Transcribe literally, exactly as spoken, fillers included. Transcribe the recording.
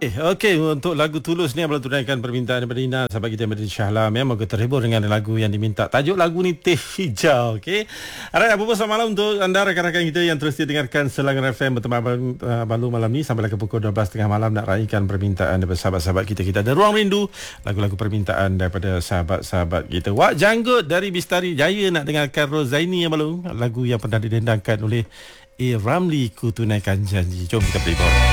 Eh, okey, untuk lagu Tulus ni, abang tunaikan permintaan daripada Ina, sahabat kita daripada Syahla. Memang kita terhibur dengan lagu yang diminta. Tajuk lagu ni Teh Hijau, okey. Alright, apa pun selamat malam untuk anda rakan-rakan kita yang terus dengarkan Selangor F M bertemu Abang uh, Balu malam ni sampai ke pukul dua belas tiga puluh malam nak raikan permintaan daripada sahabat-sahabat kita. Kita ada ruang rindu lagu-lagu permintaan daripada sahabat-sahabat kita. Wak Janggut dari Bistari Jaya nak dengarkan Rozaini yang Balu, lagu yang pernah didendangkan oleh A. Ramli, Ku Tunaikan Janji. Jom kita play ball.